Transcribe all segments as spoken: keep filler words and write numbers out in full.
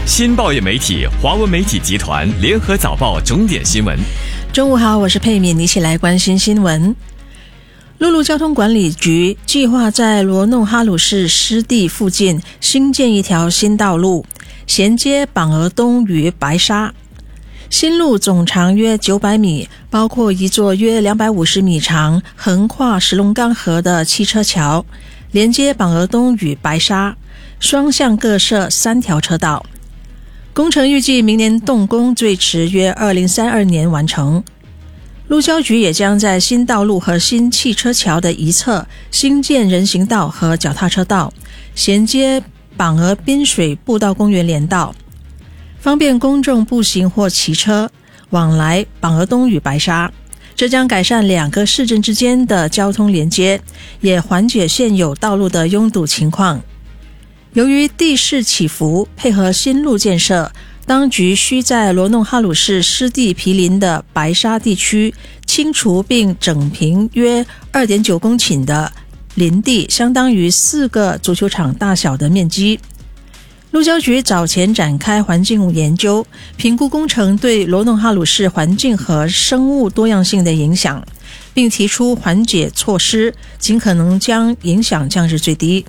新报业媒体华文媒体集团联合早报重点新闻。 中午好，我是佩敏，一起来关心新闻。陆路交通管理局计划在罗弄哈鲁市湿地附近新建一条新道路，衔接榜儿东与白沙。新路总长约九百米，包括一座约两百五十米长、横跨石龙岗河的汽车桥，连接榜儿东与白沙，双向各设三条车道。工程预计明年动工，最迟约二零三二年完成。路交局也将在新道路和新汽车桥的一侧新建人行道和脚踏车道，衔接榜儿滨水步道公园连道，方便公众步行或骑车往来榜儿东与白沙。这将改善两个市镇之间的交通连接，也缓解现有道路的拥堵情况。由于地势起伏，配合新路建设，当局需在罗弄哈鲁市湿地毗邻的白沙地区清除并整平约 二点九公顷的林地，相当于四个足球场大小的面积。路交局早前展开环境研究，评估工程对罗弄哈鲁市环境和生物多样性的影响，并提出缓解措施，尽可能将影响降至最低。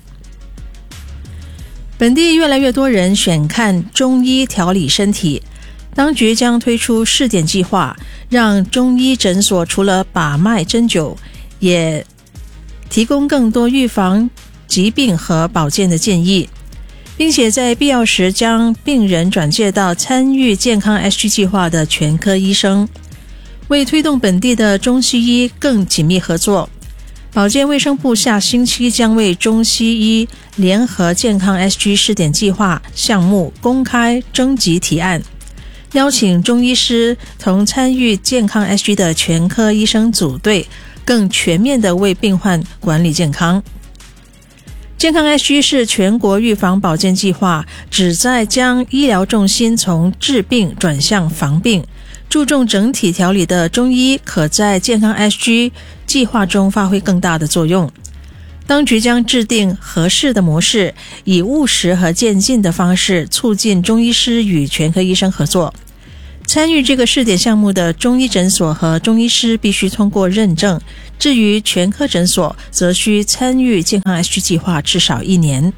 本地越来越多人选看中医调理身体，当局将推出试点计划，让中医诊所除了把脉针灸，也提供更多预防疾病和保健的建议，并且在必要时将病人转介到参与健康 S G 计划的全科医生。为推动本地的中西医更紧密合作，保健卫生部下星期将为中西医联合健康 S G 试点计划项目公开征集提案，邀请中医师同参与健康 S G 的全科医生组队，更全面地为病患管理健康。健康 S G 是全国预防保健计划，旨在将医疗重心从治病转向防病，注重整体调理的中医可在健康 S G 计划中发挥更大的作用。当局将制定合适的模式，以务实和渐进的方式促进中医师与全科医生合作。参与这个试点项目的中医诊所和中医师必须通过认证，至于全科诊所则需参与健康 S G 计划至少一年。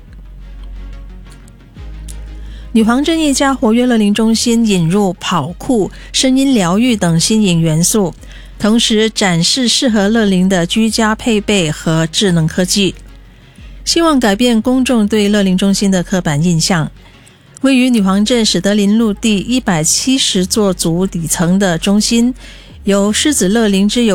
女皇镇一家活跃乐龄中心引入跑酷、声音疗愈等新颖元素，同时展示适合乐龄的居家配备和智能科技，希望改变公众对乐龄中心的刻板印象。位于女皇镇史德林路第一百七十座组底层的中心，由狮子乐龄之友